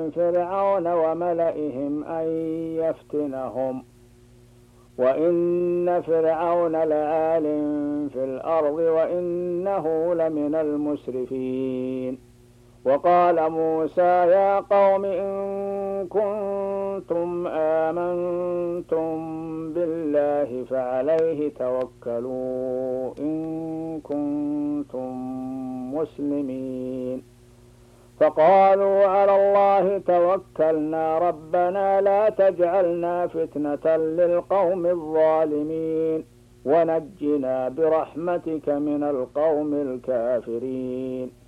فرعون وملئهم أن يفتنهم وإن فرعون لعال في الأرض وإنه لمن المسرفين. وقال موسى يا قوم إن كنتم آمنتم بالله فعليه توكلوا إن كنتم مسلمين. فقالوا على الله توكلنا ربنا لا تجعلنا فتنة للقوم الظالمين ونجنا برحمتك من القوم الكافرين.